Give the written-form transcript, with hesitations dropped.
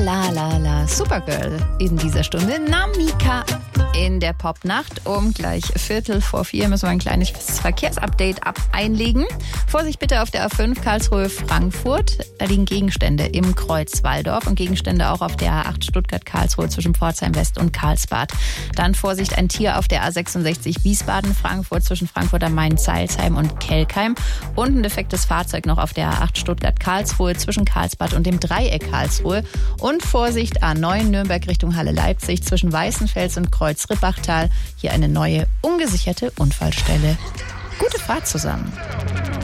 la, Supergirl in dieser Stunde. Namika in der Popnacht. Um gleich 3:45 müssen wir ein kleines Verkehrsupdate einlegen. Vorsicht bitte auf der A5 Karlsruhe-Frankfurt. Da liegen Gegenstände im Kreuz Walldorf und Gegenstände auch auf der A8 Stuttgart-Karlsruhe zwischen Pforzheim West und Karlsbad. Dann Vorsicht, ein Tier auf der A66 Wiesbaden-Frankfurt zwischen Frankfurt am Main, Zeilsheim und Kelkheim. Und ein defektes Fahrzeug noch auf der A8 Stuttgart-Karlsruhe zwischen Karlsbad und dem Dreieck Karlsruhe. Und Vorsicht, A9 Nürnberg Richtung Halle Leipzig zwischen Weißenfels und Kreuz Rippachtal. Hier eine neue, ungesicherte Unfallstelle. Gute Fahrt zusammen.